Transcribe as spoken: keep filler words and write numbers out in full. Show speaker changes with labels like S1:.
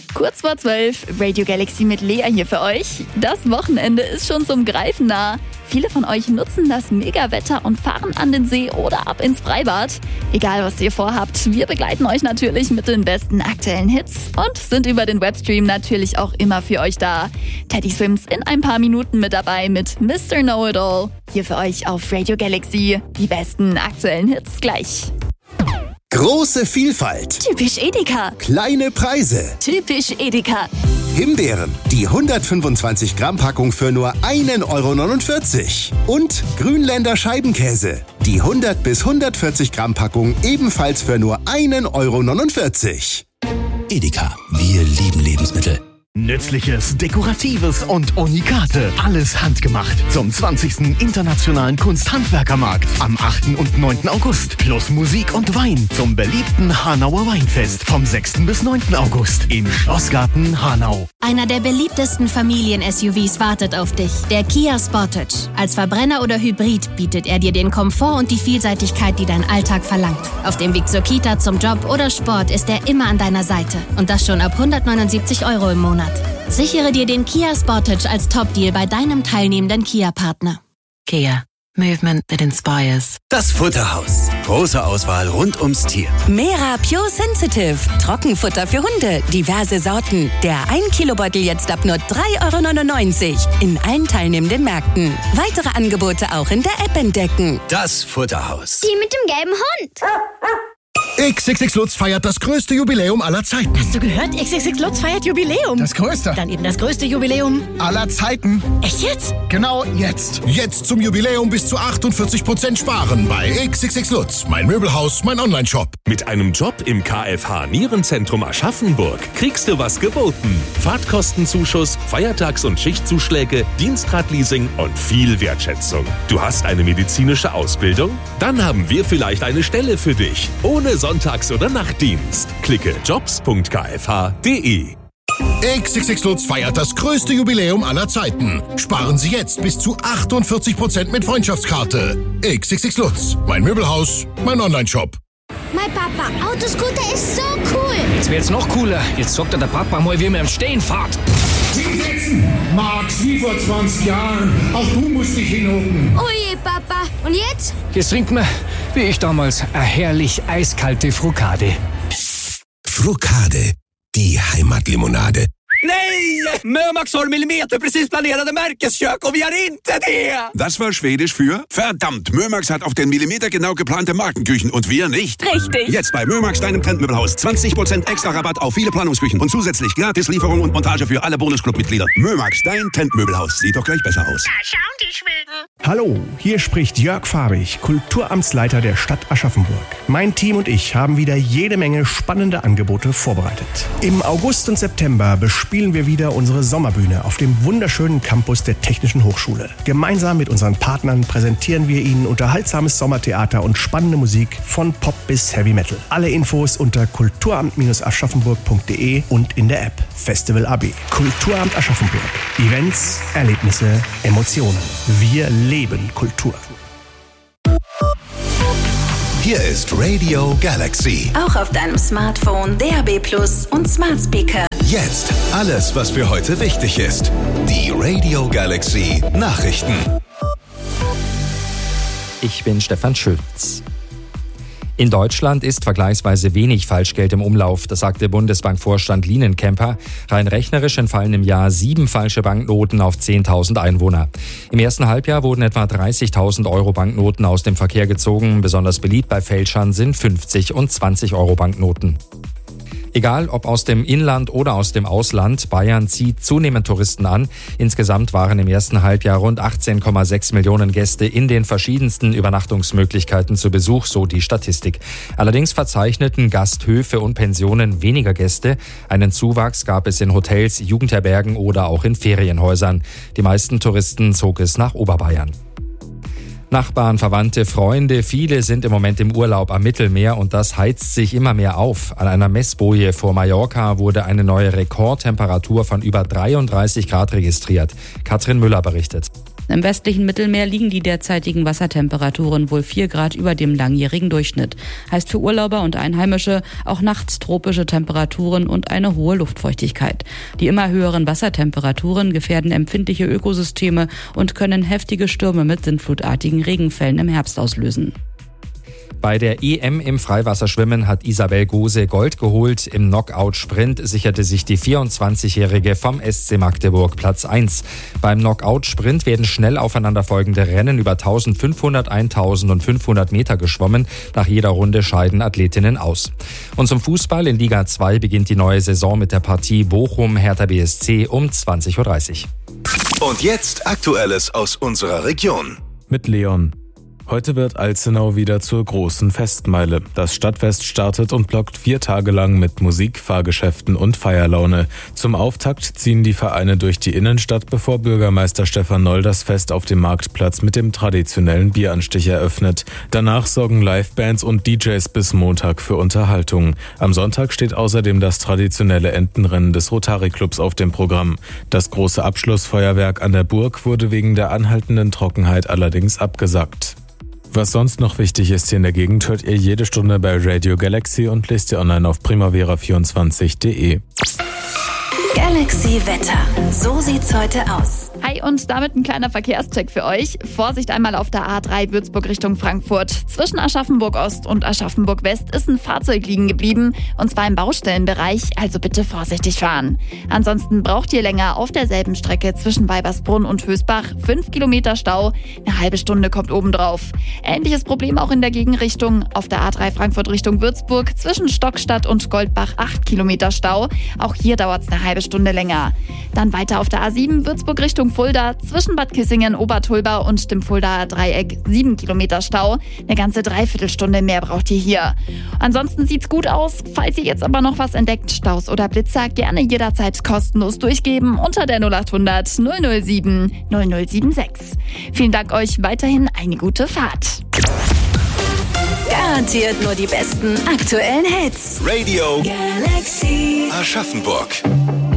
S1: Kurz vor zwölf, Radio Galaxy mit Lea hier für euch. Das Wochenende ist schon zum Greifen nah. Viele von euch nutzen das Mega-Wetter und fahren an den See oder ab ins Freibad. Egal, was ihr vorhabt, wir begleiten euch natürlich mit den besten aktuellen Hits und sind über den Webstream natürlich auch immer für euch da. Teddy Swims in ein paar Minuten mit dabei mit Mister Know-It-All. Hier für euch auf Radio Galaxy. Die besten aktuellen Hits gleich.
S2: Große Vielfalt.
S1: Typisch Edeka.
S2: Kleine Preise.
S1: Typisch Edeka.
S2: Himbeeren, die hundertfünfundzwanzig Gramm Packung für nur ein Euro neunundvierzig. Und Grünländer Scheibenkäse, die hundert bis hundertvierzig Gramm Packung ebenfalls für nur ein Euro neunundvierzig.
S3: Edeka, wir lieben Lebensmittel.
S4: Nützliches, Dekoratives und Unikate. Alles handgemacht zum zwanzigsten Internationalen Kunsthandwerkermarkt am achten und neunten August. Plus Musik und Wein zum beliebten Hanauer Weinfest vom sechsten bis neunten August im Schlossgarten Hanau.
S5: Einer der beliebtesten Familien-S U Vs wartet auf dich. Der Kia Sportage. Als Verbrenner oder Hybrid bietet er dir den Komfort und die Vielseitigkeit, die dein Alltag verlangt. Auf dem Weg zur Kita, zum Job oder Sport ist er immer an deiner Seite. Und das schon ab hundertneunundsiebzig Euro im Monat. Sichere dir den Kia Sportage als Top-Deal bei deinem teilnehmenden Kia-Partner.
S6: Kia. Movement that inspires.
S3: Das Futterhaus. Große Auswahl rund ums Tier.
S7: Mera Pure Sensitive. Trockenfutter für Hunde. Diverse Sorten. Der ein Kilo Beutel jetzt ab nur drei Euro neunundneunzig. In allen teilnehmenden Märkten. Weitere Angebote auch in der App entdecken.
S3: Das Futterhaus.
S8: Die mit dem gelben Hund.
S9: X X X Lutz feiert das größte Jubiläum aller Zeiten.
S10: Hast du gehört? X X X Lutz feiert Jubiläum.
S9: Das größte.
S10: Dann eben das größte Jubiläum
S9: aller Zeiten.
S10: Echt jetzt?
S9: Genau jetzt. Jetzt zum Jubiläum bis zu achtundvierzig Prozent sparen bei X X X Lutz. Mein Möbelhaus, mein Online-Shop.
S11: Mit einem Job im K F H Nierenzentrum Aschaffenburg kriegst du was geboten. Fahrtkostenzuschuss, Feiertags- und Schichtzuschläge, Dienstradleasing und viel Wertschätzung. Du hast eine medizinische Ausbildung? Dann haben wir vielleicht eine Stelle für dich. Ohne Sonntags- oder Nachtdienst. Klicke jobs punkt k f h punkt d e.
S9: X X X Lutz feiert das größte Jubiläum aller Zeiten. Sparen Sie jetzt bis zu achtundvierzig Prozent mit Freundschaftskarte. X X X Lutz. Mein Möbelhaus, mein Online-Shop.
S8: Mein Papa, Autoscooter ist so cool.
S12: Jetzt wird's noch cooler. Jetzt sagt er der Papa mal, wie man im Stehen fährt.
S13: Hinsetzen! Max, wie vor zwanzig Jahren. Auch du musst dich hinhocken.
S8: Oh je, Papa. Und jetzt?
S12: Jetzt trinkt man, wie ich damals, eine herrlich eiskalte Frukade.
S3: Frukade, die Heimatlimonade.
S14: Nej! Mörmax har millimeter precis planerade Märkeskök och vi har inte det!
S15: Das war Schwedisch für verdammt, Mörmax hat auf den Millimeter genau geplante Markenküchen und wir nicht.
S1: Richtig.
S15: Jetzt bei Mörmax, deinem Trendmöbelhaus. zwanzig Prozent extra Rabatt auf viele Planungsküchen und zusätzlich gratis Lieferung und Montage für alle Bonusclub-Mitglieder. Mörmax, dein Trendmöbelhaus. Sieht doch gleich besser aus.
S8: Da schauen die Schweden.
S4: Hallo, hier spricht Jörg Farbig, Kulturamtsleiter der Stadt Aschaffenburg. Mein Team und ich haben wieder jede Menge spannende Angebote vorbereitet. Im August und September bespielen wir wieder unsere Sommerbühne auf dem wunderschönen Campus der Technischen Hochschule. Gemeinsam mit unseren Partnern präsentieren wir Ihnen unterhaltsames Sommertheater und spannende Musik von Pop bis Heavy Metal. Alle Infos unter kulturamt aschaffenburg punkt d e und in der App Festival A B. Kulturamt Aschaffenburg. Events, Erlebnisse, Emotionen. Wir leben Kultur.
S3: Hier ist Radio Galaxy.
S7: Auch auf deinem Smartphone, D A B Plus und Smart Speaker.
S3: Jetzt alles, was für heute wichtig ist. Die Radio Galaxy Nachrichten.
S16: Ich bin Stefan Schütz. In Deutschland ist vergleichsweise wenig Falschgeld im Umlauf, das sagte Bundesbankvorstand Lienenkemper. Rein rechnerisch entfallen im Jahr sieben falsche Banknoten auf zehntausend Einwohner. Im ersten Halbjahr wurden etwa dreißigtausend Euro Banknoten aus dem Verkehr gezogen. Besonders beliebt bei Fälschern sind fünfzig und zwanzig Euro Banknoten. Egal ob aus dem Inland oder aus dem Ausland, Bayern zieht zunehmend Touristen an. Insgesamt waren im ersten Halbjahr rund achtzehn Komma sechs Millionen Gäste in den verschiedensten Übernachtungsmöglichkeiten zu Besuch, so die Statistik. Allerdings verzeichneten Gasthöfe und Pensionen weniger Gäste. Einen Zuwachs gab es in Hotels, Jugendherbergen oder auch in Ferienhäusern. Die meisten Touristen zog es nach Oberbayern. Nachbarn, Verwandte, Freunde, viele sind im Moment im Urlaub am Mittelmeer und das heizt sich immer mehr auf. An einer Messboje vor Mallorca wurde eine neue Rekordtemperatur von über dreiunddreißig Grad registriert. Katrin Müller berichtet.
S17: Im westlichen Mittelmeer liegen die derzeitigen Wassertemperaturen wohl vier Grad über dem langjährigen Durchschnitt. Heißt für Urlauber und Einheimische auch nachts tropische Temperaturen und eine hohe Luftfeuchtigkeit. Die immer höheren Wassertemperaturen gefährden empfindliche Ökosysteme und können heftige Stürme mit sintflutartigen Regenfällen im Herbst auslösen.
S16: Bei der E M im Freiwasserschwimmen hat Isabel Gose Gold geholt. Im Knockout-Sprint sicherte sich die vierundzwanzigjährige vom S C Magdeburg Platz eins. Beim Knockout-Sprint werden schnell aufeinanderfolgende Rennen über eintausendfünfhundert, eintausend und fünfhundert Meter geschwommen. Nach jeder Runde scheiden Athletinnen aus. Und zum Fußball in Liga zwei beginnt die neue Saison mit der Partie Bochum-Hertha B S C um zwanzig Uhr dreißig.
S3: Und jetzt Aktuelles aus unserer Region.
S18: Mit Leon. Heute wird Alzenau wieder zur großen Festmeile. Das Stadtfest startet und blockt vier Tage lang mit Musik, Fahrgeschäften und Feierlaune. Zum Auftakt ziehen die Vereine durch die Innenstadt, bevor Bürgermeister Stefan Noll das Fest auf dem Marktplatz mit dem traditionellen Bieranstich eröffnet. Danach sorgen Livebands und D Js bis Montag für Unterhaltung. Am Sonntag steht außerdem das traditionelle Entenrennen des Rotary-Clubs auf dem Programm. Das große Abschlussfeuerwerk an der Burg wurde wegen der anhaltenden Trockenheit allerdings abgesagt. Was sonst noch wichtig ist hier in der Gegend, hört ihr jede Stunde bei Radio Galaxy und lest ihr online auf primavera vierundzwanzig punkt de.
S6: Galaxy Wetter. So sieht's heute aus.
S1: Hi und damit ein kleiner Verkehrscheck für euch. Vorsicht einmal auf der A drei Würzburg Richtung Frankfurt. Zwischen Aschaffenburg Ost und Aschaffenburg West ist ein Fahrzeug liegen geblieben. Und zwar im Baustellenbereich, also bitte vorsichtig fahren. Ansonsten braucht ihr länger auf derselben Strecke zwischen Weibersbrunn und Hösbach. Fünf Kilometer Stau, eine halbe Stunde kommt obendrauf. Ähnliches Problem auch in der Gegenrichtung. Auf der A drei Frankfurt Richtung Würzburg zwischen Stockstadt und Goldbach acht Kilometer Stau. Auch hier dauert es eine halbe Stunde länger. Dann weiter auf der A sieben Würzburg Richtung Fulda zwischen Bad Kissingen, Obertulba und dem Fuldaer Dreieck sieben Kilometer Stau. Eine ganze Dreiviertelstunde mehr braucht ihr hier. Ansonsten sieht's gut aus. Falls ihr jetzt aber noch was entdeckt, Staus oder Blitzer, gerne jederzeit kostenlos durchgeben unter der null acht hundert null null sieben null null sieben sechs. Vielen Dank euch, weiterhin eine gute Fahrt.
S6: Garantiert nur die besten aktuellen Hits.
S3: Radio
S6: Galaxy
S3: Aschaffenburg.